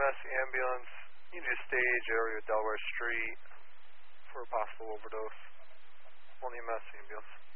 EMS ambulance. You need to stage area of Delaware Street for a possible overdose. 1 EMS ambulance.